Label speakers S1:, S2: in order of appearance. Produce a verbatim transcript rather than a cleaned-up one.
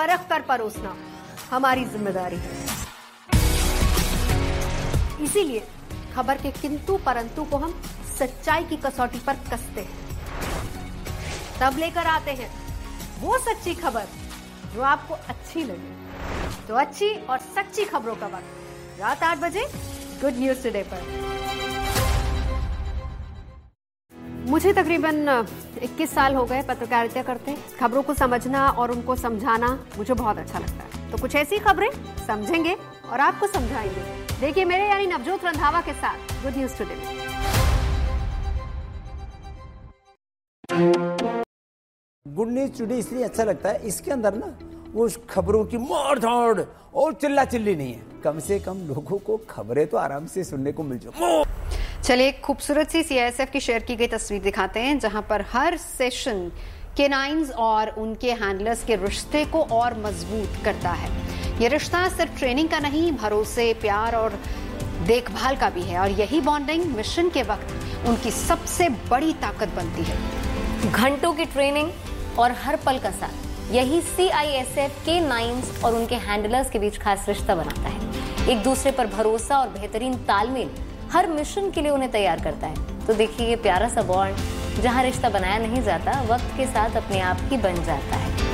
S1: परख कर परोसना हमारी जिम्मेदारी है। इसीलिए खबर के किंतु परंतु को हम सच्चाई की कसौटी पर कसते हैं, तब लेकर आते हैं वो सच्ची खबर जो आपको अच्छी लगे। तो अच्छी और सच्ची खबरों का वक्त रात आठ बजे गुड न्यूज टुडे पर। मुझे तकरीबन इक्कीस साल हो गए पत्रकारिता करते। खबरों को समझना और उनको समझाना मुझे बहुत अच्छा लगता है। तो कुछ ऐसी खबरें समझेंगे और आपको समझाएंगे। देखिए मेरे यानी नवजोत रंधावा के साथ गुड न्यूज टुडे में।
S2: गुड न्यूज टुडे इसलिए अच्छा लगता है, इसके अंदर ना वो खबरों की मार धाड़ और चिल्ला चिल्ली नहीं है। कम से कम लोगों को खबरें तो आराम से सुनने को मिल जाए।
S1: चलिए एक खूबसूरत सी सीआईएसएफ की शेयर की गई तस्वीर दिखाते हैं, जहां पर हर सेशन केनाइन्स और उनके हैंडलर्स के रिश्ते को और मजबूत करता है। ये रिश्ता सिर्फ ट्रेनिंग का नहीं, भरोसे, प्यार और देखभाल का भी है। और यही बॉन्डिंग मिशन के वक्त उनकी सबसे बड़ी ताकत बनती है।
S3: घंटों की ट्रेनिंग और हर पल का साथ, यही सीआईएसएफ के नाइन्स और उनके हैंडलर्स के बीच खास रिश्ता बनाता है। एक दूसरे पर भरोसा और बेहतरीन तालमेल हर मिशन के लिए उन्हें तैयार करता है। तो देखिए ये प्यारा सा बॉन्ड जहां रिश्ता बनाया नहीं जाता, वक्त के साथ अपने आप ही बन जाता है।